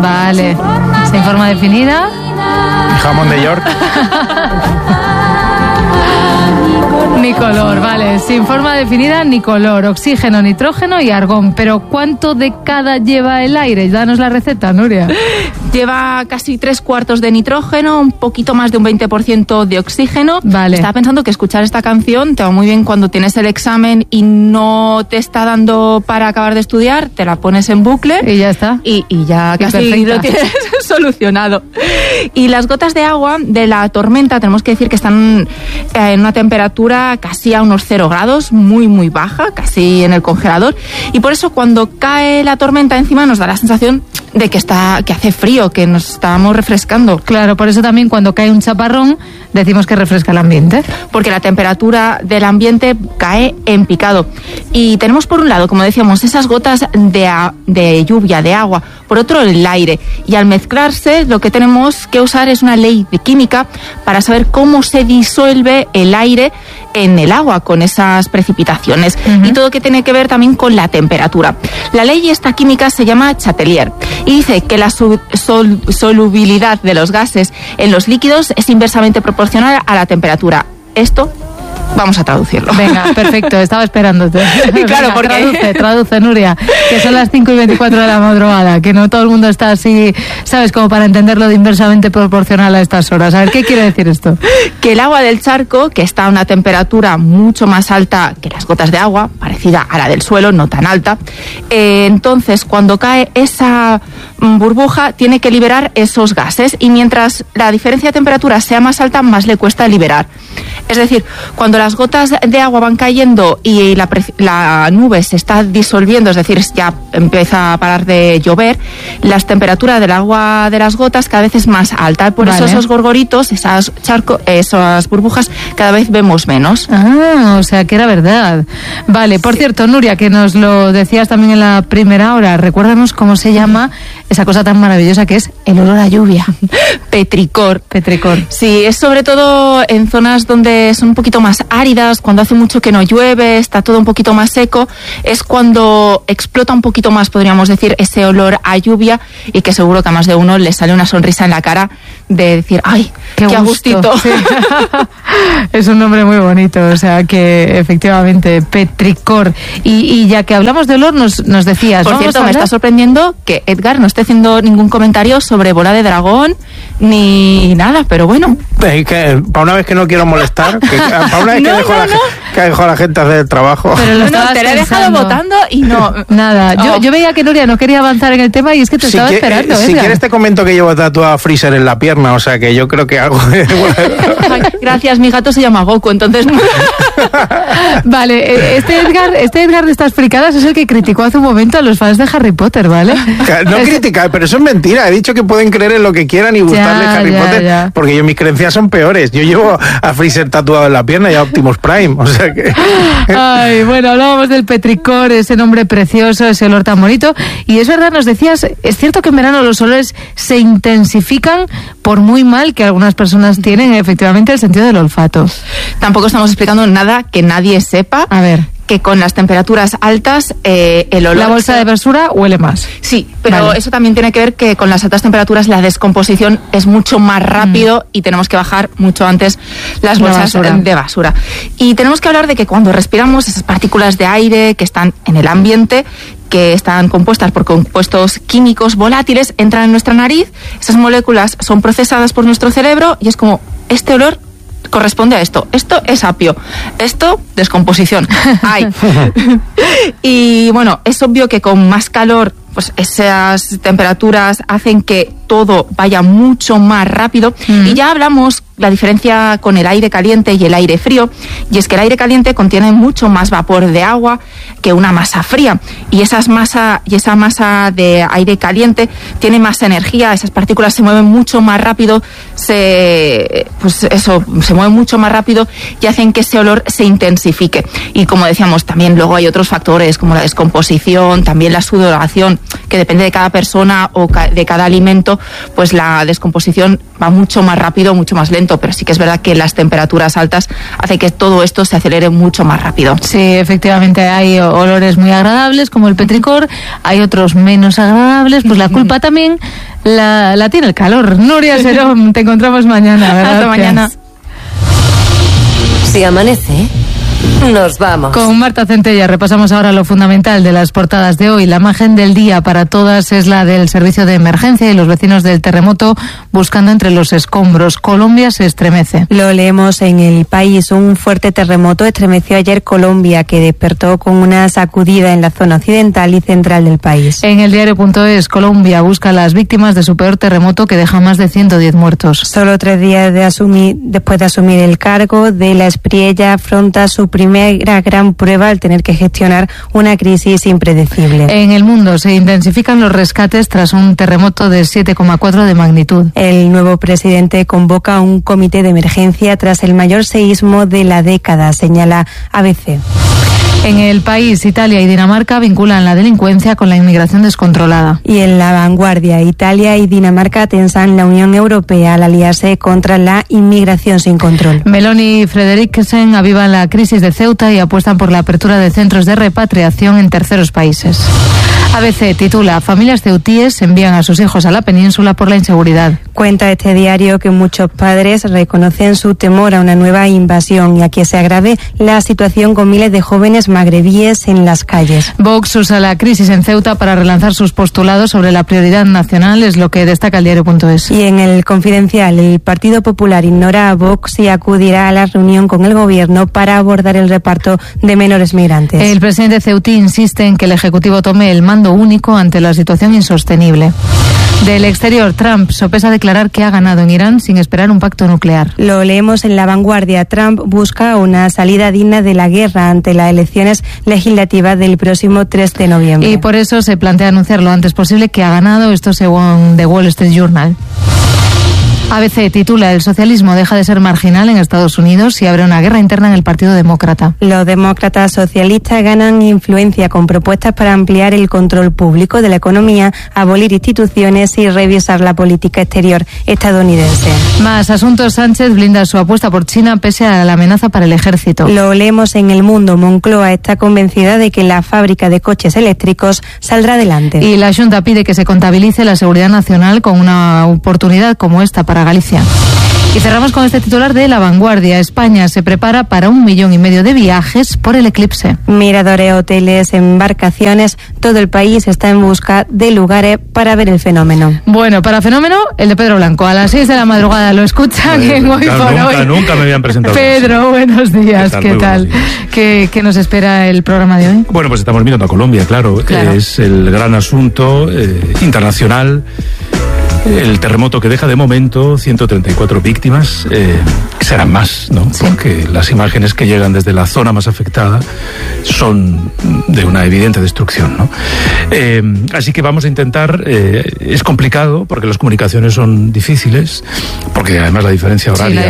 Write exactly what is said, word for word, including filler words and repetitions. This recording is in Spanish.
Vale. Sin forma definida. Jamón de York. Ni color, vale. Sin forma definida ni color. Oxígeno, nitrógeno y argón. Pero ¿cuánto de cada lleva el aire? Danos la receta, Nuria. Lleva casi tres cuartos de nitrógeno, un poquito más de un veinte por ciento de oxígeno. Vale. Estaba pensando que escuchar esta canción te va muy bien cuando tienes el examen y no te está dando para acabar de estudiar, te la pones en bucle. Y ya está. Y, y ya casi perfecta. lo tienes solucionado. Y las gotas de agua de la tormenta, tenemos que decir que están en una temperatura casi a unos cero grados, muy muy baja, casi en el congelador. Y por eso cuando cae la tormenta encima nos da la sensación de que está, que hace frío, que nos estamos refrescando. Claro, por eso también cuando cae un chaparrón decimos que refresca el ambiente. Porque la temperatura del ambiente cae en picado. Y tenemos por un lado, como decíamos, esas gotas de, a, de lluvia, de agua, por otro el aire. Y al mezclarse lo que tenemos que usar es una ley de química para saber cómo se disuelve el aire en el agua con esas precipitaciones. Uh-huh. Y todo que tiene que ver también con la temperatura. La ley esta química se llama Chatelier y dice que la sol, sol, solubilidad de los gases en los líquidos es inversamente proporcional a la temperatura. Esto vamos a traducirlo. Venga, perfecto, estaba esperándote. Claro, Venga, porque... Traduce, traduce, Nuria, que son las cinco y veinticuatro de la madrugada, que no todo el mundo está así, ¿sabes? Como para entenderlo de inversamente proporcional a estas horas. A ver, ¿qué quiere decir esto? Que el agua del charco, que está a una temperatura mucho más alta que las gotas de agua, parecida a la del suelo, no tan alta, eh, entonces cuando cae esa burbuja tiene que liberar esos gases y mientras la diferencia de temperatura sea más alta, más le cuesta liberar. Es decir, cuando las gotas de agua van cayendo y la, la nube se está disolviendo, es decir, ya empieza a parar de llover, la temperatura del agua de las gotas cada vez es más alta. Por vale. eso esos gorgoritos, esas charcos, esas burbujas, cada vez vemos menos. Ah, o sea que era verdad. Vale, por sí. cierto, Nuria, que nos lo decías también en la primera hora, recuérdanos cómo se llama esa cosa tan maravillosa que es el olor a lluvia. Petricor. Petricor. Sí, es sobre todo en zonas donde son un poquito más áridas, cuando hace mucho que no llueve, está todo un poquito más seco, es cuando explota un poquito más, podríamos decir, ese olor a lluvia y que seguro que a más de uno le sale una sonrisa en la cara de decir, ¡ay, qué, qué agustito! Sí. Es un nombre muy bonito, o sea que efectivamente, Petricor. Y, y ya que hablamos de olor, nos, nos decías... Por cierto, me está sorprendiendo que Edgar no esté haciendo ningún comentario sobre bola de dragón ni nada, pero bueno. Es que para una vez que no quiero molestar, que, para una vez no, que, dejo no, la, no. que dejo a la gente hacer el trabajo. Pero lo no, te lo he dejado votando y no... Nada, oh. yo, yo veía que Nuria no quería avanzar en el tema y es que te si estaba que, esperando. eh, si Edgar. quieres te comento que llevo tatuado a Freezer en la pierna, o sea que yo creo que algo... Ay, gracias, mi gato se llama Goku, entonces... Vale, este Edgar, este Edgar de estas fricadas es el que criticó hace un momento a los fans de Harry Potter, ¿vale? No es... criticar, pero eso es mentira. He dicho que pueden creer en lo que quieran y gustarle ya, Harry ya, Potter, ya. porque yo mis creencias son peores. Yo llevo a Freezer tatuado en la pierna y a Optimus Prime, o sea que... Ay, bueno, hablábamos del petricor, ese nombre precioso, ese olor tan bonito, y es verdad, nos decías, es cierto que en verano los olores se intensifican por muy mal que algunas personas tienen efectivamente el sentido del olfato. Tampoco estamos explicando nada que nadie sepa. A ver. Que con las temperaturas altas eh, el olor... La bolsa de basura huele más. Sí, pero vale. eso también tiene que ver que con las altas temperaturas la descomposición es mucho más rápido mm. y tenemos que bajar mucho antes las bolsas basura. de basura. Y tenemos que hablar de que cuando respiramos esas partículas de aire que están en el ambiente, que están compuestas por compuestos químicos volátiles, entran en nuestra nariz, esas moléculas son procesadas por nuestro cerebro y es como, este olor corresponde a esto, esto es apio, esto descomposición. Ay. Y bueno, es obvio que con más calor, pues esas temperaturas hacen que todo vaya mucho más rápido. Mm. Y ya hablamos la diferencia con el aire caliente y el aire frío, y es que el aire caliente contiene mucho más vapor de agua que una masa fría, y esas masa y esa masa de aire caliente tiene más energía, esas partículas se mueven mucho más rápido, se pues eso, se mueven mucho más rápido y hacen que ese olor se intensifique. Y como decíamos, también luego hay otros factores como la descomposición, también la sudoración, que depende de cada persona o ca- de cada alimento, tanto, pues la descomposición va mucho más rápido, mucho más lento, pero sí que es verdad que las temperaturas altas hace que todo esto se acelere mucho más rápido. Sí, efectivamente hay olores muy agradables como el petricor, hay otros menos agradables, pues la culpa también la, la tiene el calor. Nuria Serón, te encontramos mañana, ¿verdad? Hasta mañana. Si amanece, nos vamos. Con Marta Centella repasamos ahora lo fundamental de las portadas de hoy. La imagen del día para todas es la del servicio de emergencia y los vecinos del terremoto buscando entre los escombros. Colombia se estremece. Lo leemos en El País. Un fuerte terremoto estremeció ayer Colombia, que despertó con una sacudida en la zona occidental y central del país. En el diario punto es, Colombia busca a las víctimas de su peor terremoto que deja más de ciento diez muertos. Solo tres días de asumir, después de asumir el cargo, De la Espriella afronta su primera gran prueba al tener que gestionar una crisis impredecible. En El Mundo se intensifican los rescates tras un terremoto de siete coma cuatro de magnitud. El nuevo presidente convoca un comité de emergencia tras el mayor seísmo de la década, señala A B C. En El País, Italia y Dinamarca vinculan la delincuencia con la inmigración descontrolada. Y en La Vanguardia, Italia y Dinamarca tensan la Unión Europea al aliarse contra la inmigración sin control. Meloni y Frederiksen avivan la crisis de Ceuta y apuestan por la apertura de centros de repatriación en terceros países. A B C titula, familias ceutíes envían a sus hijos a la península por la inseguridad. Cuenta este diario que muchos padres reconocen su temor a una nueva invasión y a que se agrave la situación con miles de jóvenes magrebíes en las calles. Vox usa la crisis en Ceuta para relanzar sus postulados sobre la prioridad nacional, es lo que destaca el diario punto es. Y en El Confidencial, el Partido Popular ignora a Vox y acudirá a la reunión con el gobierno para abordar el reparto de menores migrantes. El presidente ceutí insiste en que el Ejecutivo tome el mando único ante la situación insostenible. Del exterior, Trump sopesa declarar que ha ganado en Irán sin esperar un pacto nuclear. Lo leemos en La Vanguardia. Trump busca una salida digna de la guerra ante las elecciones legislativas del próximo tres de noviembre. Y por eso se plantea anunciar lo antes posible que ha ganado, esto según The Wall Street Journal. A B C titula, el socialismo deja de ser marginal en Estados Unidos y abre una guerra interna en el Partido Demócrata. Los demócratas socialistas ganan influencia con propuestas para ampliar el control público de la economía, abolir instituciones y revisar la política exterior estadounidense. Más asuntos, Sánchez blinda su apuesta por China pese a la amenaza para el ejército. Lo leemos en El Mundo. Moncloa está convencida de que la fábrica de coches eléctricos saldrá adelante. Y la Xunta pide que se contabilice la seguridad nacional con una oportunidad como esta para Galicia. Y cerramos con este titular de La Vanguardia. España se prepara para un millón y medio de viajes por el eclipse. Miradores, hoteles, embarcaciones, todo el país está en busca de lugares para ver el fenómeno. Bueno, para fenómeno, el de Pedro Blanco. A las seis de la madrugada lo escuchan eh, en Hoy claro, por nunca, Hoy. Nunca me habían presentado. Pedro, buenos días. ¿Qué tal? ¿Qué, tal? ¿Qué, ¿Qué nos espera el programa de hoy? Bueno, pues estamos mirando a Colombia, claro. claro. Es el gran asunto eh, internacional. El terremoto que deja de momento ciento treinta y cuatro víctimas, eh, serán más, ¿no? Sí. Porque las imágenes que llegan desde la zona más afectada son de una evidente destrucción, ¿no? Eh, así que vamos a intentar, eh, es complicado porque las comunicaciones son difíciles, porque además la diferencia horaria... Sí, la